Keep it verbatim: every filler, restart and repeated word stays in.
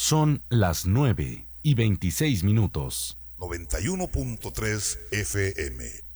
Son las nueve y veintiséis minutos. noventa y uno punto tres F M.